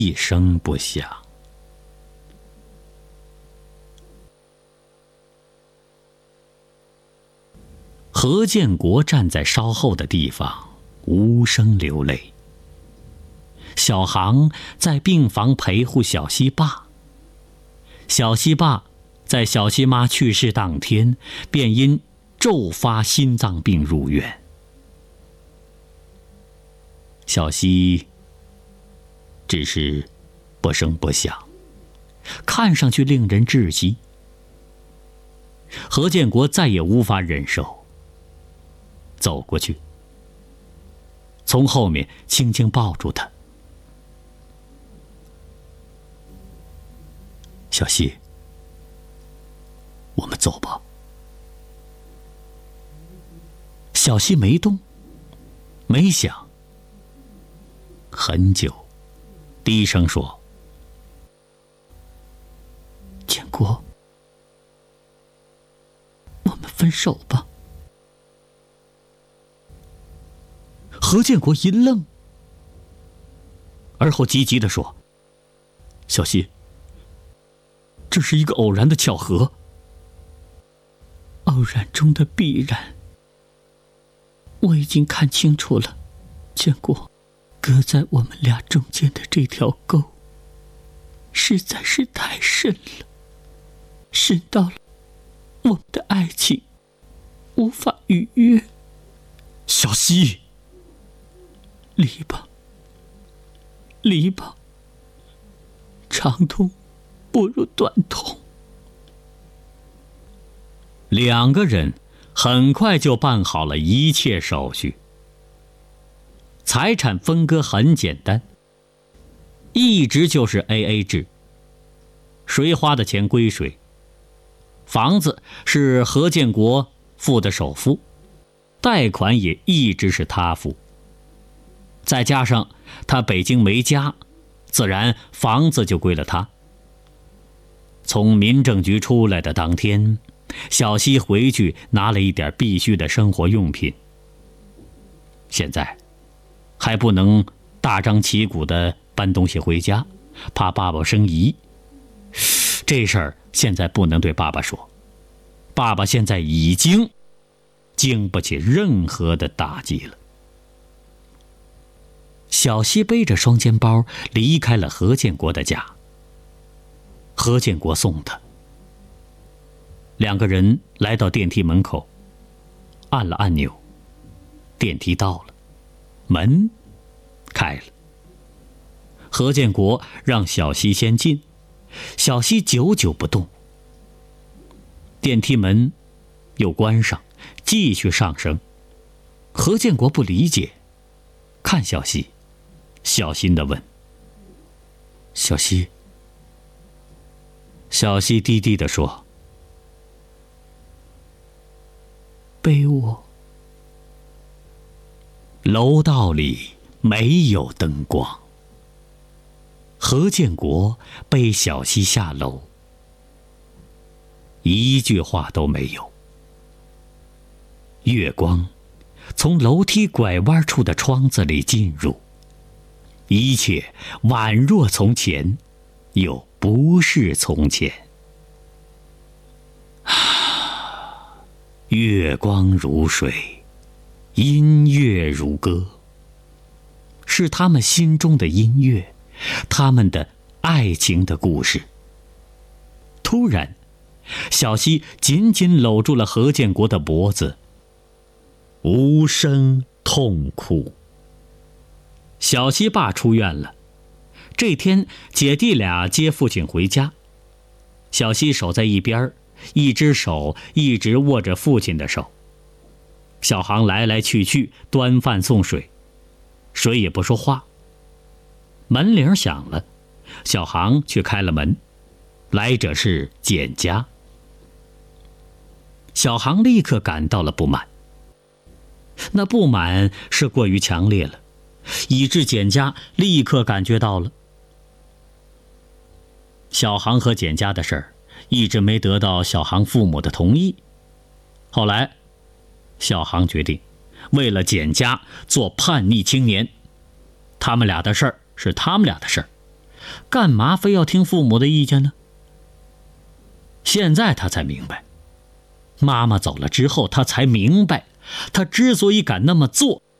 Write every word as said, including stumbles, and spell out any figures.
一声不响。何建国站在稍后的地方，无声流泪。小航在病房陪护小西爸。小西爸在小西妈去世当天便因骤发心脏病入院。小西只是不声不响，看上去令人窒息。何建国再也无法忍受，走过去，从后面轻轻抱住他。小西，我们走吧。小西没动，没想，很久，低声说：“建国，我们分手吧。”何建国一愣，而后急急地说：“小西，这是一个偶然的巧合，偶然中的必然。我已经看清楚了，建国，隔在我们俩中间的这条沟实在是太深了，深到了我们的爱情无法逾越。小西，离吧，离吧，长痛不如短痛。”两个人很快就办好了一切手续。财产分割很简单，一直就是 A A 制，谁花的钱归谁。房子是何建国付的首付，贷款也一直是他付。再加上他北京没家，自然房子就归了他。从民政局出来的当天，小西回去拿了一点必须的生活用品。现在还不能大张旗鼓地搬东西回家，怕爸爸生疑。这事儿现在不能对爸爸说，爸爸现在已经经不起任何的打击了。小西背着双肩包离开了何建国的家。何建国送他。两个人来到电梯门口，按了按钮，电梯到了，门开了。何建国让小西先进，小西久久不动。电梯门又关上，继续上升。何建国不理解，看小西，小心地问：“小西。”小西低低地说：“背我。”楼道里没有灯光。何建国背小西下楼，一句话都没有。月光从楼梯拐弯处的窗子里进入，一切宛若从前，又不是从前。啊，月光如水，音乐如歌，是他们心中的音乐，他们的爱情的故事。突然，小西紧紧搂住了何建国的脖子，无声痛哭。小西爸出院了，这天姐弟俩接父亲回家，小西守在一边，一只手一直握着父亲的手。小航来来去去端饭送水，谁也不说话。门铃响了，小航去开了门，来者是简家。小航立刻感到了不满，那不满是过于强烈了，以致简家立刻感觉到了。小航和简家的事儿一直没得到小航父母的同意，后来小航决定为了简家做叛逆青年，他们俩的事儿是他们俩的事儿， 干嘛非要听父母的意见呢？现在他才明白，妈妈走了之后，他才明白，他之所以敢那么做，